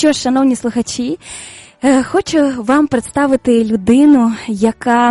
що ж, шановні слухачі, хочу вам представити людину, яка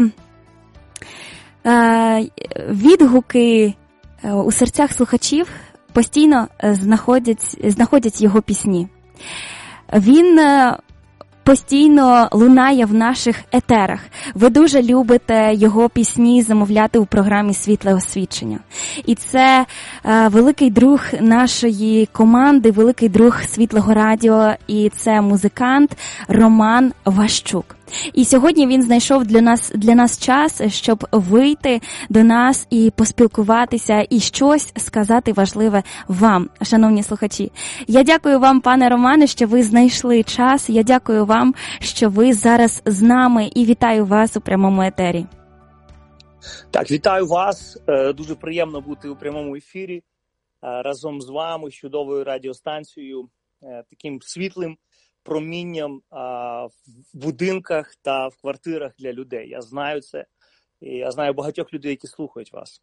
відгуки у серцях слухачів постійно знаходять його пісні. Він постійно лунає в наших етерах. Ви дуже любите його пісні замовляти у програмі «Світле освічення». І це великий друг нашої команди, великий друг Світлого радіо, і це музикант Роман Ващук. І сьогодні він знайшов для нас час, щоб вийти до нас і поспілкуватися, і щось сказати важливе вам, шановні слухачі. Я дякую вам, пане Романе, що ви знайшли час. Я дякую вам, що ви зараз з нами, і вітаю вас у прямому етері. Так, вітаю вас. Дуже приємно бути у прямому ефірі разом з вами, з чудовою радіостанцією, таким світлим промінням в будинках та в квартирах для людей. Я знаю це, і я знаю багатьох людей, які слухають вас.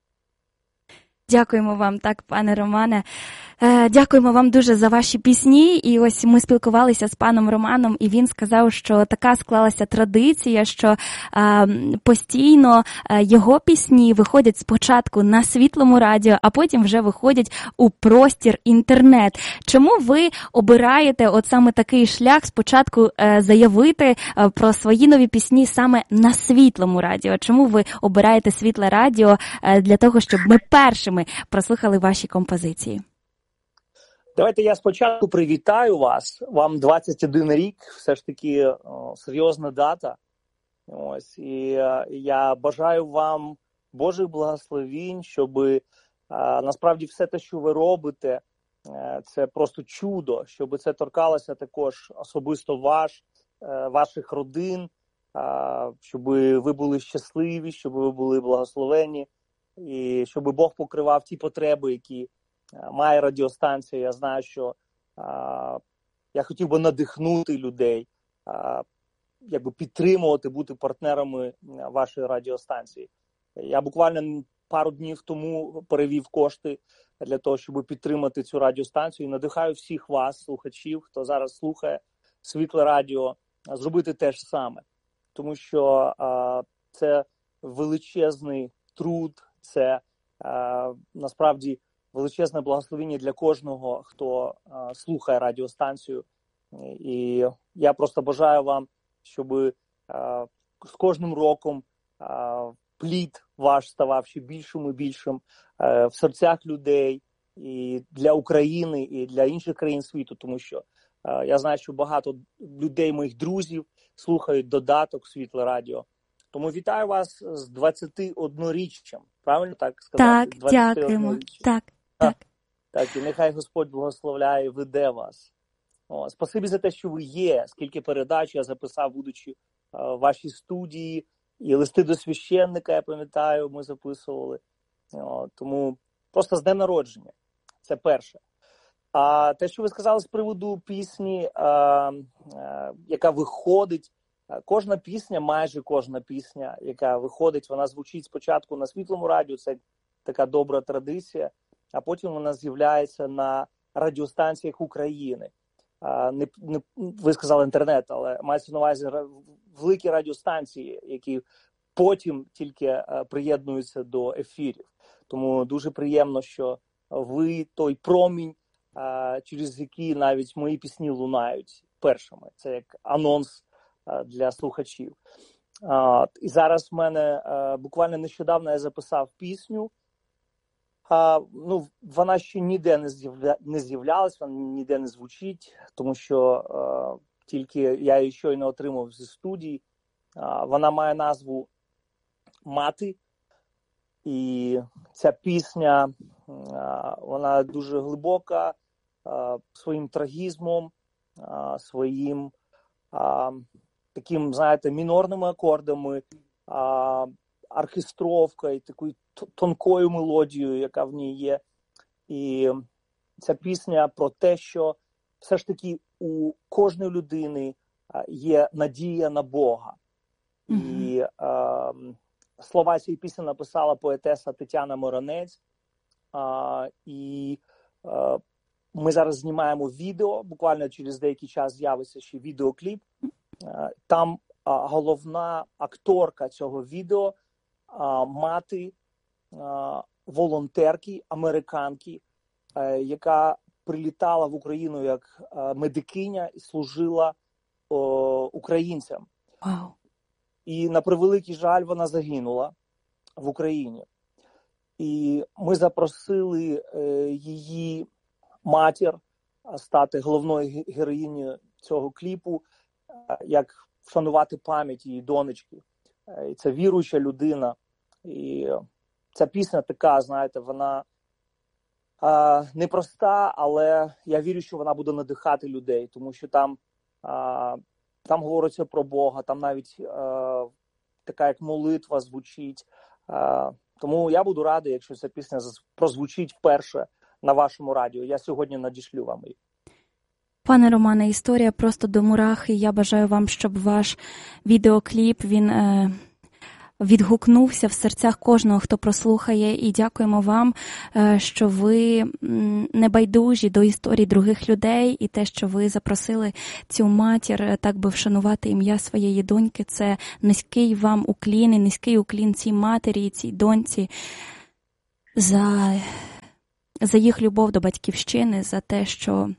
Дякуємо вам, так, пане Романе. Дякуємо вам дуже за ваші пісні. І ось ми спілкувалися з паном Романом, і він сказав, що така склалася традиція, що постійно його пісні виходять спочатку на Світлому радіо, а потім вже виходять у простір інтернет. Чому ви обираєте от саме такий шлях спочатку заявити про свої нові пісні саме на Світлому радіо? Чому ви обираєте Світле радіо для того, щоб ми першими прослухали ваші композиції? Давайте я спочатку привітаю вас. Вам 21 рік, все ж таки серйозна дата. Ось, і я бажаю вам Божих благословінь, щоб насправді все те, що ви робите, це просто чудо, щоб це торкалося також особисто ваших родин, щоб ви були щасливі, щоб ви були благословені, і щоб Бог покривав ті потреби, які має радіостанція. Я знаю, що я хотів би надихнути людей, якби підтримувати, бути партнерами вашої радіостанції. Я буквально пару днів тому перевів кошти для того, щоб підтримати цю радіостанцію. І надихаю всіх вас, слухачів, хто зараз слухає Світле радіо, зробити те ж саме. Тому що це величезний труд, це насправді величезне благословення для кожного, хто слухає радіостанцію. І я просто бажаю вам, щоб з кожним роком плід ваш ставав ще більшим і більшим в серцях людей і для України, і для інших країн світу. Тому що я знаю, що багато людей, моїх друзів, слухають додаток Світле радіо. Тому вітаю вас з 21-річчям. Правильно так сказати? Так, дякуємо. Так, і нехай Господь благословляє і веде вас. Спасибі за те, що ви є. Скільки передач я записав, будучи в вашій студії. І листи до священника, я пам'ятаю, ми записували. Тому просто з днем народження. Це перше. А те, що ви сказали з приводу пісні, яка виходить, кожна пісня, майже кожна пісня, яка виходить, вона звучить спочатку на Світлому радіо, це така добра традиція, а потім вона з'являється на радіостанціях України. Ви сказали інтернет, але мається на увазі великі радіостанції, які потім тільки приєднуються до ефірів. Тому дуже приємно, що ви той промінь, через який навіть мої пісні лунають першими. Це як анонс для слухачів. І зараз в мене буквально нещодавно я записав пісню. Вона ще ніде не з'являлась, вона ніде не звучить, тому що тільки я її щойно отримав зі студії. Вона має назву «Мати». І ця пісня, вона дуже глибока, своїм трагізмом, своїм таким, знаєте, мінорними акордами, оркестровкою, такою тонкою мелодією, яка в ній є. І ця пісня про те, що все ж таки у кожної людини є надія на Бога. І слова цієї пісні написала поетеса Тетяна Моронець. І ми зараз знімаємо відео, буквально через деякий час з'явиться ще відеокліп. Там головна акторка цього відео мати волонтерки, американки, яка прилітала в Україну як медикиня і служила українцям. Вау. І на превеликий жаль вона загинула в Україні. І ми запросили її матір стати головною героїнею цього кліпу, як вшанувати пам'ять її донечки. І це віруюча людина. І ця пісня така, знаєте, вона непроста, але я вірю, що вона буде надихати людей, тому що там говориться про Бога, там навіть така як молитва звучить. Тому я буду радий, якщо ця пісня прозвучить вперше на вашому радіо. Я сьогодні надішлю вам її. Пане Романе, історія просто до мурахи. Я бажаю вам, щоб ваш відеокліп, він відгукнувся в серцях кожного, хто прослухає. І дякуємо вам, що ви небайдужі до історій других людей. І те, що ви запросили цю матір, так би вшанувати ім'я своєї доньки. Це низький вам уклін і низький уклін цій матері і цій доньці за їх любов до батьківщини, за те, що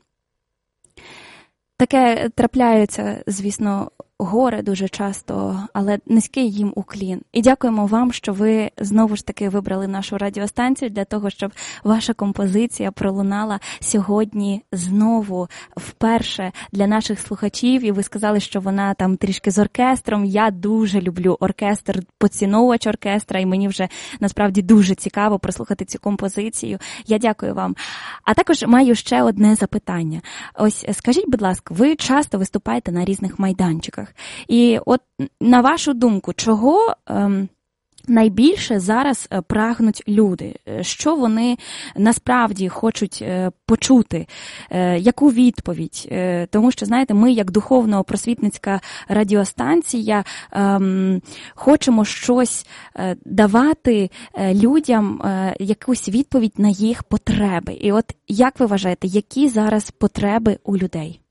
таке трапляється, звісно, горе дуже часто, але низький їм уклін. І дякуємо вам, що ви знову ж таки вибрали нашу радіостанцію для того, щоб ваша композиція пролунала сьогодні знову вперше для наших слухачів. І ви сказали, що вона там трішки з оркестром. Я дуже люблю оркестр, поціновувач оркестра, і мені вже насправді дуже цікаво прослухати цю композицію. Я дякую вам. А також маю ще одне запитання. Ось скажіть, будь ласка, ви часто виступаєте на різних майданчиках. І от на вашу думку, чого найбільше зараз прагнуть люди? Що вони насправді хочуть почути? Яку відповідь? Тому що, знаєте, ми, як духовно-просвітницька радіостанція, хочемо щось давати людям, якусь відповідь на їх потреби. І от як ви вважаєте, які зараз потреби у людей?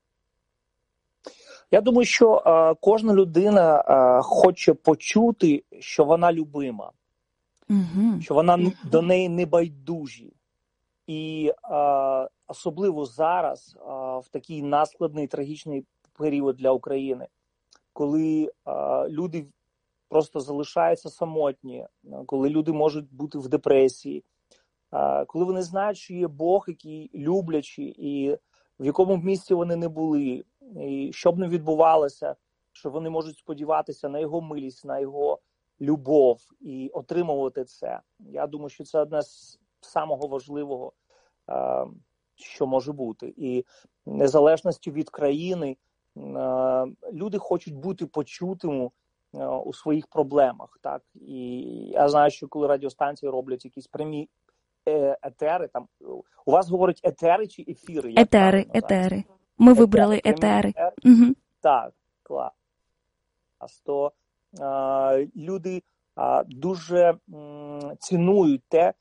Я думаю, що кожна людина хоче почути, що вона любима, що вона до неї не байдужі. І особливо зараз, в такий наскладний, трагічний період для України, коли люди просто залишаються самотні, коли люди можуть бути в депресії, коли вони знають, що є Бог, який люблячий, і в якому б місці вони не були, і що б не відбувалося, що вони можуть сподіватися на його милість, на його любов і отримувати це. Я думаю, що це одне з самого важливого, що може бути. І незалежності від країни, люди хочуть бути почутими у своїх проблемах. Так? І я знаю, що коли радіостанції роблять якісь прямі етери, там у вас говорять етери чи ефіри? Етери. Ми вибрали етери. Угу. Так, клас. То люди дуже цінують те.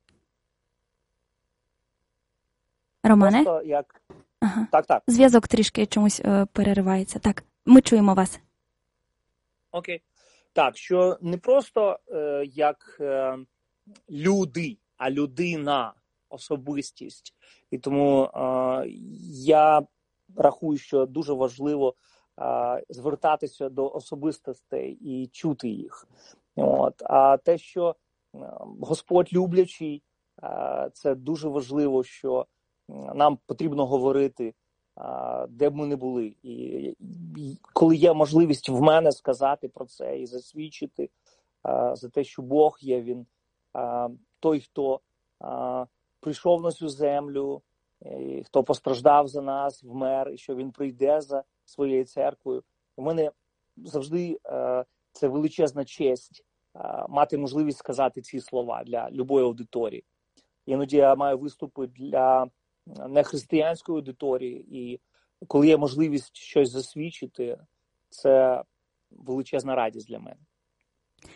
Романе? Просто як... Ага. Так. Зв'язок трішки чомусь переривається. Так, ми чуємо вас. Окей. Так, що не просто як люди, а людина, особистість. І тому я рахую, що дуже важливо звертатися до особистостей і чути їх. От. А те, що Господь люблячий, це дуже важливо, що нам потрібно говорити, де б ми не були. І коли є можливість в мене сказати про це і засвідчити за те, що Бог є, Він той, хто прийшов на цю землю, і хто постраждав за нас, вмер, і що він прийде за своєю церквою. У мене завжди це величезна честь мати можливість сказати ці слова для любої аудиторії. Іноді я маю виступи для нехристиянської аудиторії, і коли є можливість щось засвідчити, це величезна радість для мене.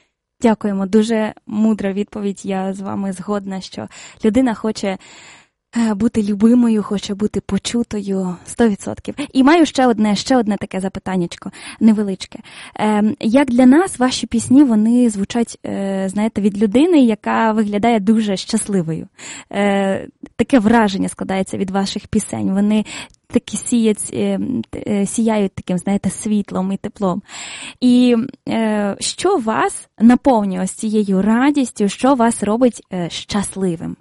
Дякуємо. Дуже мудра відповідь. Я з вами згодна, що людина хоче бути любимою, хоче бути почутою 100%. І маю ще одне таке запитаннячко, невеличке. Як для нас ваші пісні, вони звучать, знаєте, від людини, яка виглядає дуже щасливою. Таке враження складається від ваших пісень. Вони такі сіяють таким, знаєте, світлом і теплом. І що вас наповнює ось цією радістю, що вас робить щасливим?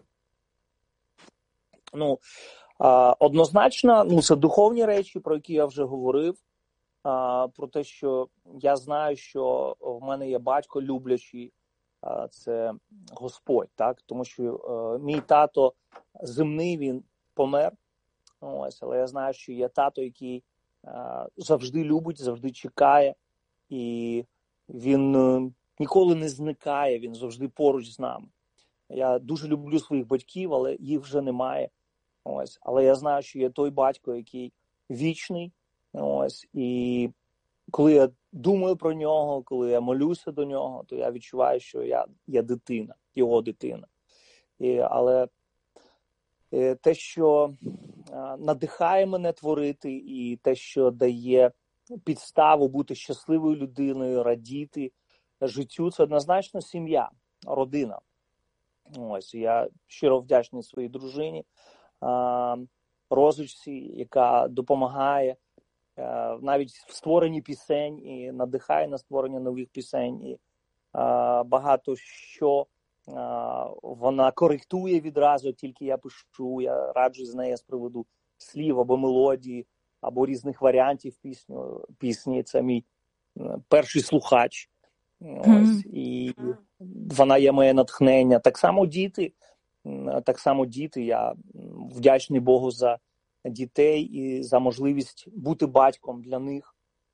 Однозначно, це духовні речі, про які я вже говорив, про те, що я знаю, що в мене є батько люблячий, це Господь, так? Тому що мій тато земний, він помер, але я знаю, що є тато, який завжди любить, завжди чекає, і він ніколи не зникає, він завжди поруч з нами. Я дуже люблю своїх батьків, але їх вже немає. Але я знаю, що є той батько, який вічний. І коли я думаю про нього, коли я молюся до нього, то я відчуваю, що я є дитина, його дитина. Але те, що надихає мене творити, і те, що дає підставу бути щасливою людиною, радіти життю, це однозначно сім'я, родина. Я щиро вдячний своїй дружині, Розочці, яка допомагає навіть в створенні пісень і надихає на створення нових пісень. І багато що вона коректує відразу, тільки я пишу, я раджу з нею з приводу слів або мелодії, або різних варіантів пісні. Це мій перший слухач. І вона є моє натхнення. Так само діти. Я вдячний Богу за дітей і за можливість бути батьком для них.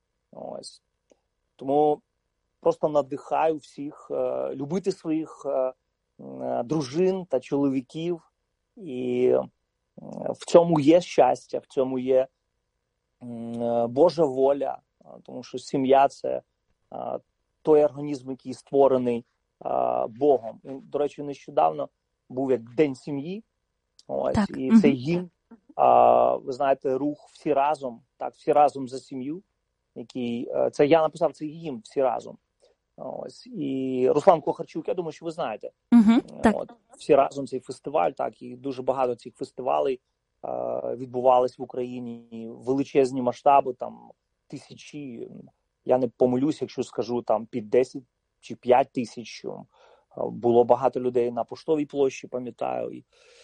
Тому просто надихаю всіх любити своїх дружин та чоловіків. І в цьому є щастя, в цьому є Божа воля. Тому що сім'я – це той організм, який створений Богом. І, до речі, нещодавно був як День сім'ї. І цей гімн, ви знаєте, рух «Всі разом», так, «Всі разом за сім'ю», який, це я написав цей гімн «Всі разом». І Руслан Кохарчук, я думаю, що ви знаєте. «Всі разом» цей фестиваль, так, і дуже багато цих фестивалей відбувались в Україні, величезні масштаби, там тисячі, я не помилюсь, якщо скажу, там під 10 чи 5 тисяч. Було багато людей на Поштовій площі, пам'ятаю.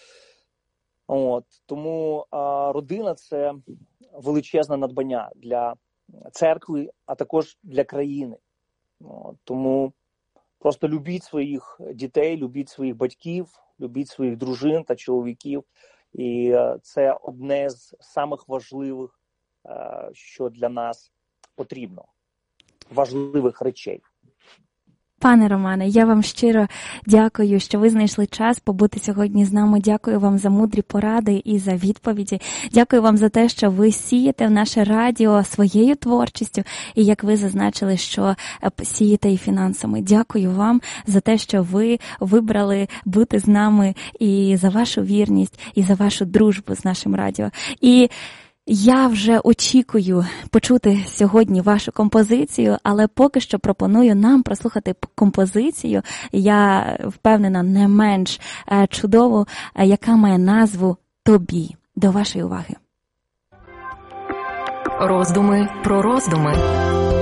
Тому родина – це величезне надбання для церкви, а також для країни. Тому просто любіть своїх дітей, любіть своїх батьків, любіть своїх дружин та чоловіків. І це одне з самих важливих, що для нас потрібно, важливих речей. Пане Романе, я вам щиро дякую, що ви знайшли час побути сьогодні з нами. Дякую вам за мудрі поради і за відповіді. Дякую вам за те, що ви сієте в наше радіо своєю творчістю і, як ви зазначили, що сієте і фінансами. Дякую вам за те, що ви вибрали бути з нами, і за вашу вірність, і за вашу дружбу з нашим радіо. І я вже очікую почути сьогодні вашу композицію, але поки що пропоную нам прослухати композицію, я впевнена, не менш чудову, яка має назву «Тобі». До вашої уваги. Роздуми про роздуми.